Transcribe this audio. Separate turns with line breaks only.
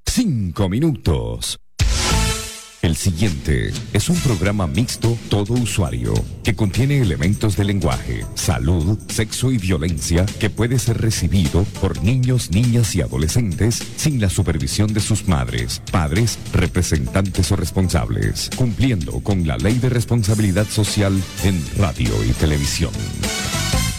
5 minutos. El siguiente es un programa mixto todo usuario que contiene elementos de lenguaje, salud, sexo y violencia que puede ser recibido por niños, niñas y adolescentes sin la supervisión de sus madres, padres, representantes o responsables, cumpliendo con la Ley de Responsabilidad Social en radio y televisión.